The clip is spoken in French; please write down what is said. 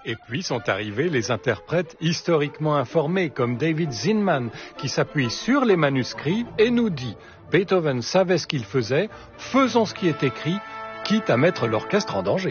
Et puis sont arrivés les interprètes historiquement informés comme David Zinman qui s'appuie sur les manuscrits et nous dit « Beethoven savait ce qu'il faisait, faisons ce qui est écrit, quitte à mettre l'orchestre en danger ».